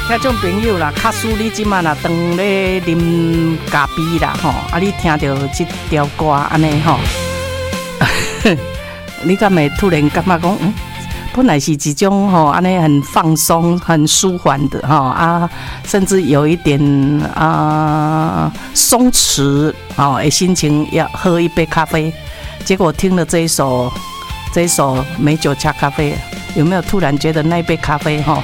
听众朋友啦，卡苏你即马啦，当咧啉咖啡啦吼，啊，你听到这条歌安尼吼，你敢会突然感觉讲，本来是一种吼安尼很放松、很舒缓的吼啊，甚至有一点松弛哦的心情，要喝一杯咖啡，结果听了这一首美酒加咖啡，有没有突然觉得那一杯咖啡吼？